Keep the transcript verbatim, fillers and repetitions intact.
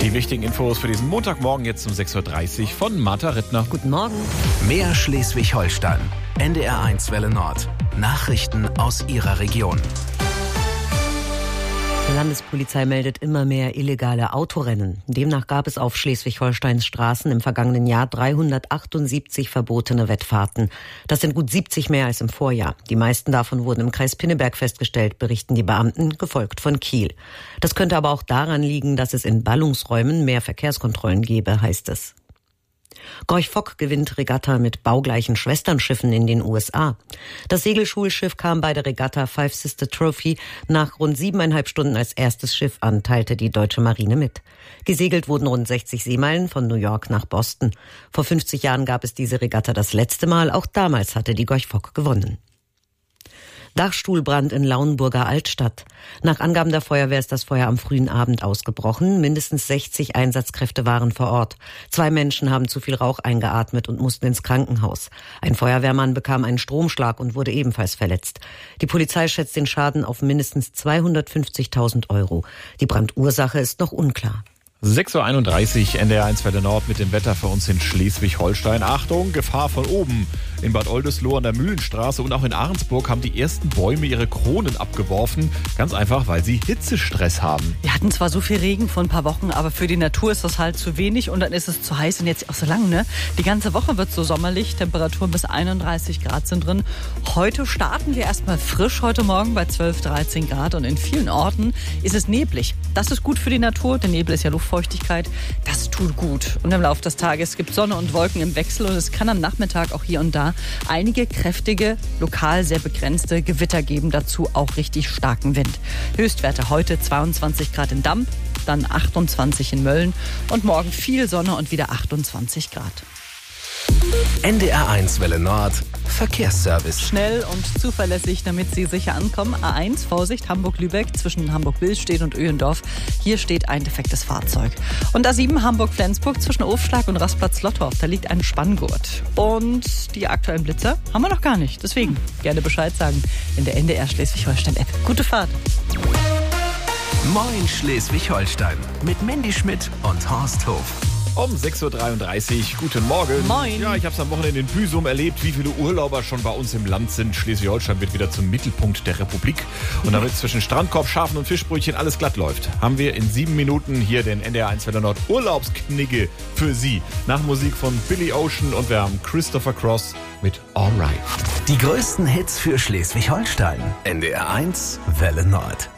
Die wichtigen Infos für diesen Montagmorgen jetzt um sechs Uhr dreißig von Martha Rittner. Guten Morgen. Mehr Schleswig-Holstein. N D R eins Welle Nord. Nachrichten aus Ihrer Region. Die Landespolizei meldet immer mehr illegale Autorennen. Demnach gab es auf Schleswig-Holsteins Straßen im vergangenen Jahr dreihundertachtundsiebzig verbotene Wettfahrten. Das sind gut siebzig mehr als im Vorjahr. Die meisten davon wurden im Kreis Pinneberg festgestellt, berichten die Beamten, gefolgt von Kiel. Das könnte aber auch daran liegen, dass es in Ballungsräumen mehr Verkehrskontrollen gebe, heißt es. Gorch Fock gewinnt Regatta mit baugleichen Schwesternschiffen in den U S A. Das Segelschulschiff kam bei der Regatta Five Sister Trophy nach rund siebeneinhalb Stunden als erstes Schiff an, teilte die deutsche Marine mit. Gesegelt wurden rund sechzig Seemeilen von New York nach Boston. Vor fünfzig Jahren gab es diese Regatta das letzte Mal. Auch damals hatte die Gorch Fock gewonnen. Dachstuhlbrand in Lauenburger Altstadt. Nach Angaben der Feuerwehr ist das Feuer am frühen Abend ausgebrochen. Mindestens sechzig Einsatzkräfte waren vor Ort. Zwei Menschen haben zu viel Rauch eingeatmet und mussten ins Krankenhaus. Ein Feuerwehrmann bekam einen Stromschlag und wurde ebenfalls verletzt. Die Polizei schätzt den Schaden auf mindestens zweihundertfünfzigtausend Euro. Die Brandursache ist noch unklar. sechs Uhr einunddreißig, N D R eins Welle Nord mit dem Wetter für uns in Schleswig-Holstein. Achtung, Gefahr von oben. In Bad Oldesloe an der Mühlenstraße und auch in Ahrensburg haben die ersten Bäume ihre Kronen abgeworfen. Ganz einfach, weil sie Hitzestress haben. Wir hatten zwar so viel Regen vor ein paar Wochen, aber für die Natur ist das halt zu wenig und dann ist es zu heiß und jetzt auch so lang, ne? Die ganze Woche wird so sommerlich, Temperaturen bis einunddreißig Grad sind drin. Heute starten wir erstmal frisch, heute Morgen bei zwölf, dreizehn Grad und in vielen Orten ist es neblig. Das ist gut für die Natur, denn Nebel ist ja Luftfeuchtigkeit. Das tut gut. Und im Laufe des Tages gibt es Sonne und Wolken im Wechsel und es kann am Nachmittag auch hier und da einige kräftige, lokal sehr begrenzte Gewitter geben, dazu auch richtig starken Wind. Höchstwerte heute zweiundzwanzig Grad in Damp, dann achtundzwanzig in Mölln und morgen viel Sonne und wieder achtundzwanzig Grad. N D R eins Welle Nord. Verkehrsservice. Schnell und zuverlässig, damit Sie sicher ankommen. A eins, Vorsicht, Hamburg-Lübeck zwischen Hamburg-Billstedt und Öhendorf. Hier steht ein defektes Fahrzeug. Und A sieben, Hamburg-Flensburg zwischen Ofschlag und Rastplatz-Lottorf. Da liegt ein Spanngurt. Und die aktuellen Blitzer haben wir noch gar nicht. Deswegen gerne Bescheid sagen in der N D R Schleswig-Holstein-App. Gute Fahrt. Moin Schleswig-Holstein mit Mandy Schmidt und Horst Hof. Um sechs Uhr dreiunddreißig, guten Morgen. Moin. Ja, ich habe es am Wochenende in Büsum erlebt, wie viele Urlauber schon bei uns im Land sind. Schleswig-Holstein wird wieder zum Mittelpunkt der Republik. Und damit zwischen Strandkorb, Schafen und Fischbrötchen alles glatt läuft, haben wir in sieben Minuten hier den N D R eins Welle Nord Urlaubsknigge für Sie. Nach Musik von Billy Ocean und wir haben Christopher Cross mit All Right. Die größten Hits für Schleswig-Holstein. N D R eins Welle Nord.